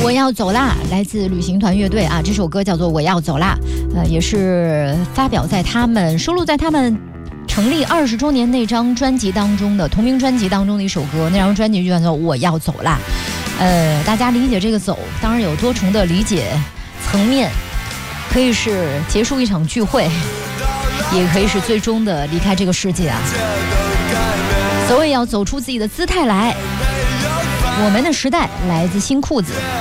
我要走啦，来自旅行团乐队啊，这首歌叫做《我要走啦》，也是发表在收录在他们成立20周年那张专辑当中的同名专辑当中的一首歌，那张专辑就叫做《我要走啦》。大家理解这个走，当然有多重的理解层面，可以是结束一场聚会，也可以是最终的离开这个世界啊。所谓要走出自己的姿态来。我们的时代来自新裤子。